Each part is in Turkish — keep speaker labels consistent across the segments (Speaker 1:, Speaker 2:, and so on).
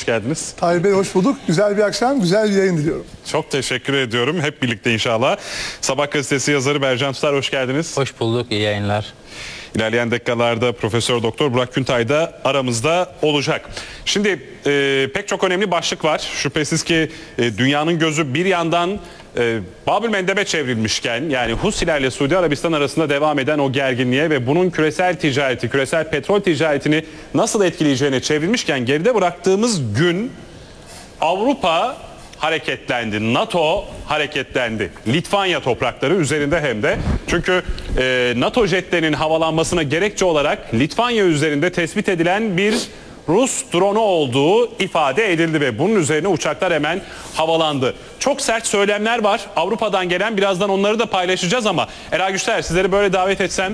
Speaker 1: geldiniz.
Speaker 2: Tahir Bey hoş bulduk. Güzel bir akşam, güzel bir yayın diliyorum.
Speaker 1: Çok teşekkür ediyorum. Hep birlikte inşallah. Sabah gazetesi yazarı Bercan Tutar, hoş geldiniz.
Speaker 3: Hoş bulduk, iyi yayınlar.
Speaker 1: İlerleyen dakikalarda Profesör Doktor Burak Güntay da aramızda olacak. Şimdi pek çok önemli başlık var. Şüphesiz ki dünyanın gözü bir yandan Babül Mendeb'e çevrilmişken, yani Husiler ile Suudi Arabistan arasında devam eden o gerginliğe ve bunun küresel ticareti, küresel petrol ticaretini nasıl etkileyeceğine çevrilmişken, geride bıraktığımız gün Avrupa hareketlendi, NATO hareketlendi. Litvanya toprakları üzerinde hem de. Çünkü NATO jetlerinin havalanmasına gerekçe olarak Litvanya üzerinde tespit edilen bir Rus drone'u olduğu ifade edildi ve bunun üzerine uçaklar hemen havalandı. Çok sert söylemler var Avrupa'dan gelen, birazdan onları da paylaşacağız ama Eray Güçler, sizleri böyle davet etsem,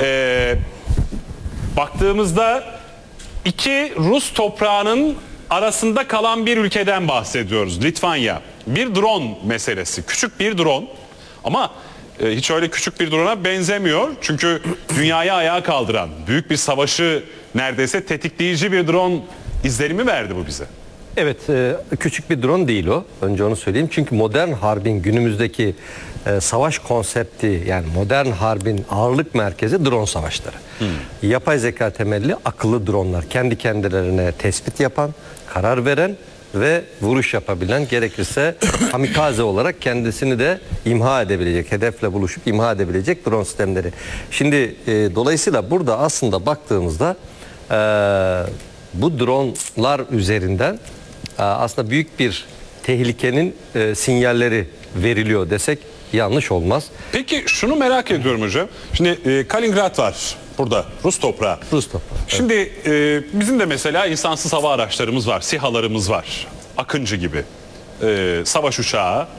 Speaker 1: baktığımızda iki Rus toprağının arasında kalan bir ülkeden bahsediyoruz, Litvanya. Bir drone meselesi, küçük bir drone ama hiç öyle küçük bir drone'a benzemiyor. Çünkü dünyayı ayağa kaldıran, büyük bir savaşı neredeyse tetikleyici bir drone izlenimi verdi bu bize.
Speaker 4: Evet, küçük bir drone değil o. Önce onu söyleyeyim. Çünkü modern harbin günümüzdeki savaş konsepti, yani modern harbin ağırlık merkezi drone savaşları. Yapay zeka temelli akıllı dronlar. Kendi kendilerine tespit yapan, karar veren ve vuruş yapabilen, gerekirse kamikaze olarak kendisini de imha edebilecek, hedefle buluşup imha edebilecek drone sistemleri. Şimdi dolayısıyla burada aslında baktığımızda bu dronlar üzerinden aslında büyük bir tehlikenin sinyalleri veriliyor desek yanlış olmaz.
Speaker 1: Peki şunu merak ediyorum hocam. Şimdi Kaliningrad var burada, Rus toprağı.
Speaker 4: Rus toprağı. Evet.
Speaker 1: Şimdi bizim de mesela insansız hava araçlarımız var, SİHA'larımız var. Akıncı gibi. Savaş uçağı.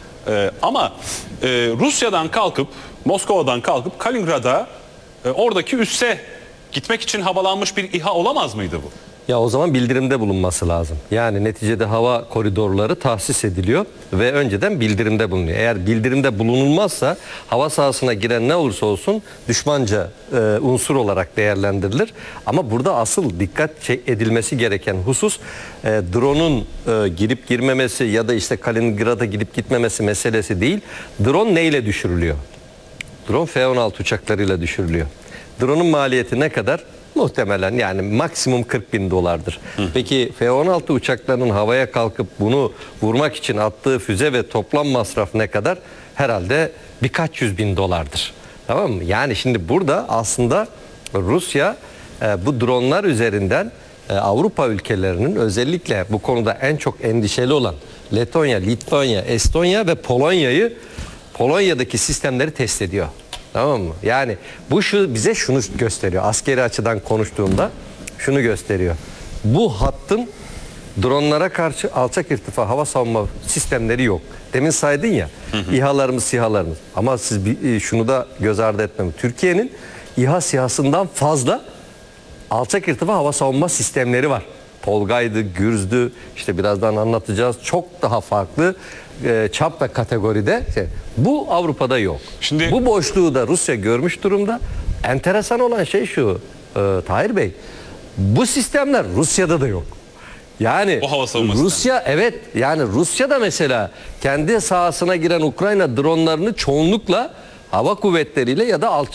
Speaker 1: Ama Rusya'dan kalkıp, Moskova'dan kalkıp Kaliningrad'a, oradaki üsse gitmek için havalanmış bir İHA olamaz mıydı bu?
Speaker 4: Ya o zaman bildirimde bulunması lazım. Yani neticede hava koridorları tahsis ediliyor ve önceden bildirimde bulunuyor. Eğer bildirimde bulunulmazsa hava sahasına giren ne olursa olsun düşmanca unsur olarak değerlendirilir. Ama burada asıl dikkat edilmesi gereken husus drone'un girip girmemesi ya da işte Kaliningrad'a gidip gitmemesi meselesi değil. Drone neyle düşürülüyor? Drone F-16 uçaklarıyla düşürülüyor. Drone'un maliyeti ne kadar? Muhtemelen yani maksimum 40 bin dolardır. Peki F-16 uçaklarının havaya kalkıp bunu vurmak için attığı füze ve toplam masraf ne kadar? Herhalde birkaç yüz bin dolardır. Tamam mı? Yani şimdi burada aslında Rusya bu dronlar üzerinden Avrupa ülkelerinin, özellikle bu konuda en çok endişeli olan Letonya, Litvanya, Estonya ve Polonya'daki sistemleri test ediyor. Tamam mı? Yani bu bize şunu gösteriyor. Askeri açıdan konuştuğumda şunu gösteriyor. Bu hattın dronlara karşı alçak irtifa hava savunma sistemleri yok. Demin saydın ya, İHA'larımız, SİHA'larımız. Ama siz şunu da göz ardı etmeyin. Türkiye'nin İHA, SİHA'sından fazla alçak irtifa hava savunma sistemleri var. Tolga'ydı, Gürz'dü, işte birazdan anlatacağız. Çok daha farklı çap ve kategoride. Bu Avrupa'da yok. Şimdi bu boşluğu da Rusya görmüş durumda. Enteresan olan şey şu, Tahir Bey, bu sistemler Rusya'da da yok. Yani Rusya, evet, yani Rusya da mesela kendi sahasına giren Ukrayna dronlarını çoğunlukla hava kuvvetleriyle ya da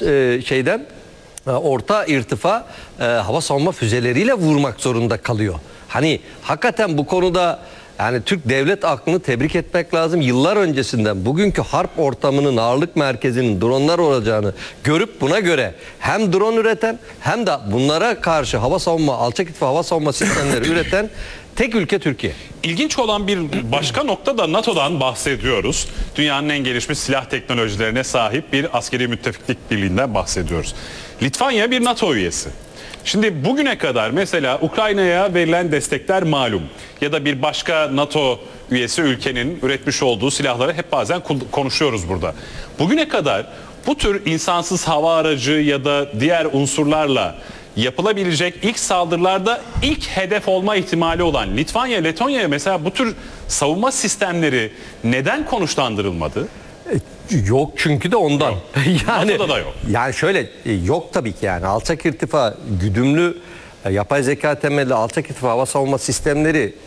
Speaker 4: orta irtifa hava savunma füzeleriyle vurmak zorunda kalıyor. Hani hakikaten bu konuda yani Türk devlet aklını tebrik etmek lazım. Yıllar öncesinden bugünkü harp ortamının ağırlık merkezinin dronlar olacağını görüp buna göre hem drone üreten hem de bunlara karşı hava savunma, alçak irtifa hava savunma sistemleri üreten tek ülke Türkiye.
Speaker 1: İlginç olan bir başka nokta da NATO'dan bahsediyoruz. Dünyanın en gelişmiş silah teknolojilerine sahip bir askeri müttefiklik birliğinden bahsediyoruz. Litvanya bir NATO üyesi. Şimdi bugüne kadar mesela Ukrayna'ya verilen destekler malum ya da bir başka NATO üyesi ülkenin üretmiş olduğu silahları hep bazen konuşuyoruz burada. Bugüne kadar bu tür insansız hava aracı ya da diğer unsurlarla yapılabilecek ilk saldırılarda ilk hedef olma ihtimali olan Litvanya, Letonya'ya mesela bu tür savunma sistemleri neden konuşlandırılmadı?
Speaker 4: Yok çünkü de ondan.
Speaker 1: Yok.
Speaker 4: Yani
Speaker 1: NATO'da da yok.
Speaker 4: Yani şöyle yok tabii ki, yani alçak irtifa güdümlü yapay zeka temelli alçak irtifa hava savunma sistemleri